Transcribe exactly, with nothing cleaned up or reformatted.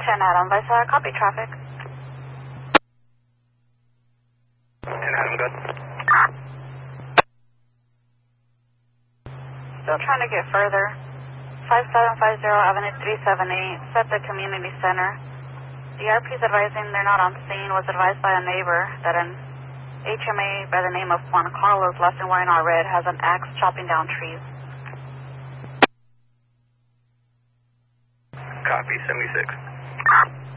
ten Adam, Vice, copy traffic. ten Adam, good. Still trying to get further. five seven five zero Avenue three seventy-eight, set the community center. The R P is advising they're not on scene, was advised by a neighbor that an H M A by the name of Juan Carlos, last in wearing all red, has an axe chopping down trees. Copy, seventy-six.